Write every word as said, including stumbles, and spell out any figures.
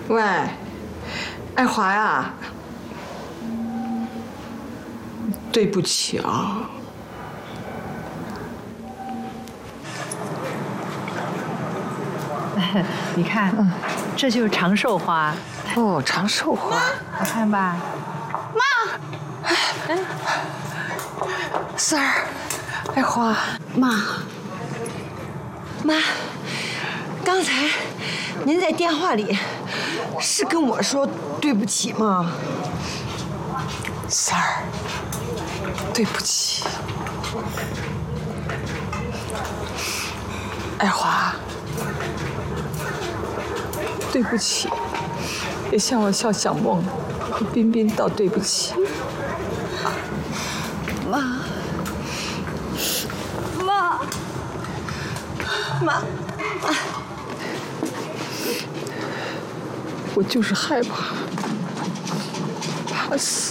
喂，爱华呀，对不起啊。 你看，嗯，这就是长寿花。 哦，长寿花， 好看吧？ 妈， 哎，三儿，爱华， 妈，妈，刚才您在电话里是跟我说对不起吗？ 三儿，对不起。爱华，对不起，也向我笑小梦和彬彬道对不起。 妈，妈，妈， 我就是害怕，怕死。